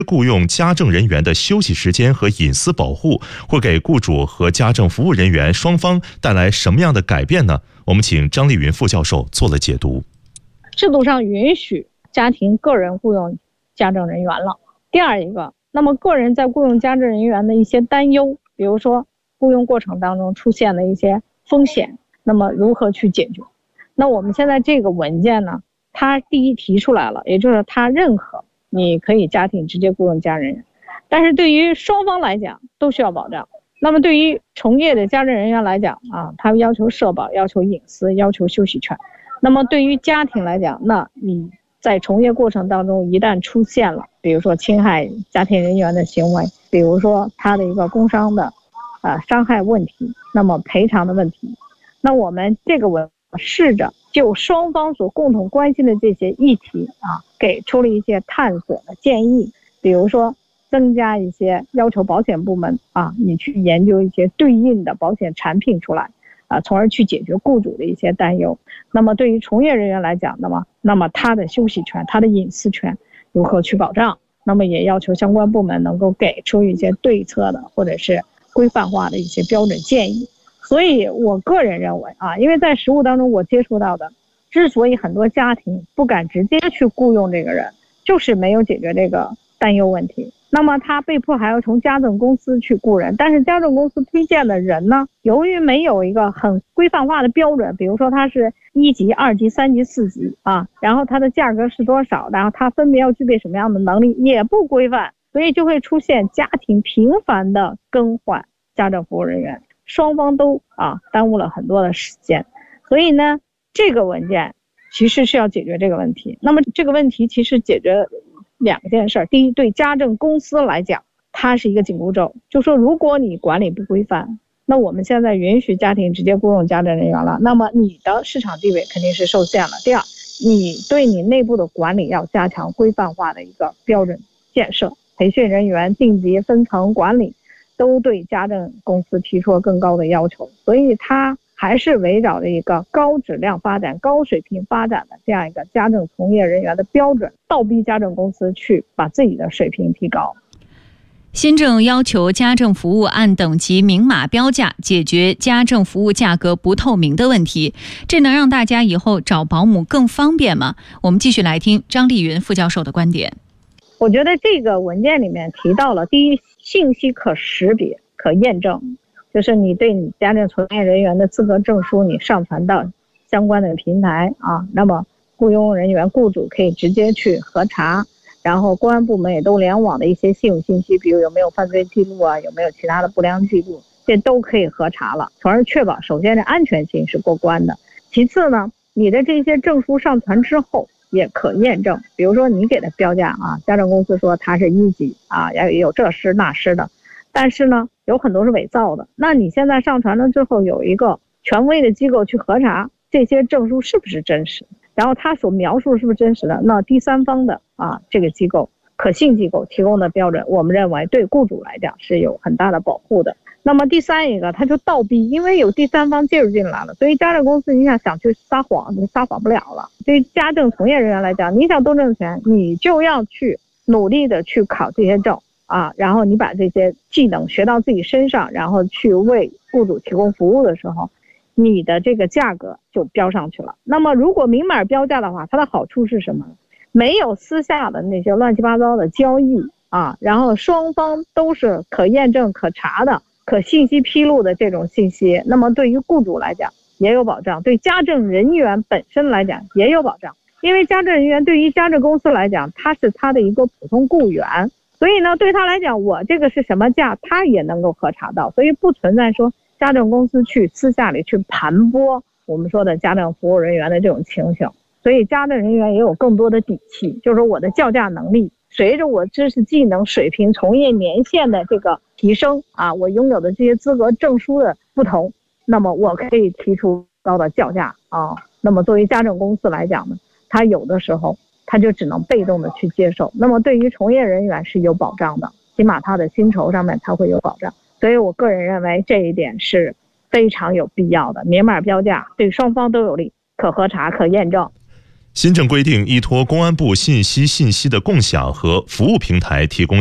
雇佣家政人员的休息时间和隐私保护会给雇主和家政服务人员双方带来什么样的改变呢？我们请张丽云副教授做了解读。 制度上允许家庭个人雇佣家政人员了。第二一个，那么个人在雇佣家政人员的一些担忧，比如说雇佣过程当中出现的一些风险，那么如何去解决？那我们现在这个文件呢，它第一提出来了，也就是它认可你可以家庭直接雇佣家人员，但是对于双方来讲都需要保障。那么对于从业的家政人员来讲他要求社保，要求隐私，要求休息权。那么对于家庭来讲，那你在从业过程当中一旦出现了比如说侵害家庭人员的行为，比如说他的一个工伤的伤害问题，那么赔偿的问题，那我们这个试着就双方所共同关心的这些议题给出了一些探索的建议。比如说增加一些要求保险部门你去研究一些对应的保险产品出来从而去解决雇主的一些担忧。那么对于从业人员来讲，那么他的休息权，他的隐私权如何去保障，那么也要求相关部门能够给出一些对策的或者是规范化的一些标准建议。所以我个人认为因为在实务当中我接触到的，之所以很多家庭不敢直接去雇佣这个人，就是没有解决这个担忧问题。那么他被迫还要从家政公司去雇人，但是家政公司推荐的人呢，由于没有一个很规范化的标准，比如说他是1级、2级、3级、4级然后他的价格是多少，然后他分别要具备什么样的能力也不规范，所以就会出现家庭频繁的更换家政服务人员，双方都耽误了很多的时间。所以呢，这个文件其实是要解决这个问题。那么这个问题其实解决两件事。第一，对家政公司来讲，它是一个紧箍咒，就说如果你管理不规范，那我们现在允许家庭直接雇佣家政人员了，那么你的市场地位肯定是受限了。第二，你对你内部的管理要加强规范化的一个标准建设，培训人员、定级分层管理都对家政公司提出了更高的要求。所以它还是围绕着一个高质量发展、高水平发展的这样一个家政从业人员的标准，倒逼家政公司去把自己的水平提高。 新政要求家政服务按等级明码标价，解决家政服务价格不透明的问题，这能让大家以后找保姆更方便吗？我们继续来听张丽云副教授的观点。 我觉得这个文件里面提到了，第一，信息可识别、可验证，就是你对你家政从业人员的资格证书你上传到相关的平台那么雇佣人员雇主可以直接去核查，然后公安部门也都联网的一些信用信息，比如有没有犯罪记录有没有其他的不良记录，这都可以核查了，从而确保首先是安全性是过关的。其次呢，你的这些证书上传之后也可验证，比如说你给的标价家政公司说它是1级也有这师那师的，但是呢有很多是伪造的，那你现在上传了之后，有一个权威的机构去核查这些证书是不是真实，然后他所描述是不是真实的，那第三方的这个机构可信机构提供的标准，我们认为对雇主来讲是有很大的保护的。那么第三一个，他就倒逼，因为有第三方介入进来了，所以家政公司你想去撒谎你撒谎不了了。对于家政从业人员来讲，你想多挣钱，你就要去努力的去考这些证然后你把这些技能学到自己身上，然后去为雇主提供服务的时候，你的这个价格就标上去了。那么如果明码标价的话，它的好处是什么？没有私下的那些乱七八糟的交易然后双方都是可验证可查的，可信息披露的这种信息，那么对于雇主来讲也有保障，对家政人员本身来讲也有保障。因为家政人员对于家政公司来讲，他是他的一个普通雇员，所以呢对他来讲，我这个是什么价他也能够核查到，所以不存在说家政公司去私下里去盘剥我们说的家政服务人员的这种情形。所以家政人员也有更多的底气，就是说我的叫价能力随着我知识技能水平从业年限的这个提升我拥有的这些资格证书的不同，那么我可以提出高的叫价那么作为家政公司来讲呢，他有的时候他就只能被动的去接受，那么对于从业人员是有保障的，起码他的薪酬上面他会有保障。所以我个人认为这一点是非常有必要的，明码标价对双方都有利，可核查可验证。 新政规定依托公安部信息的共享和服务平台提供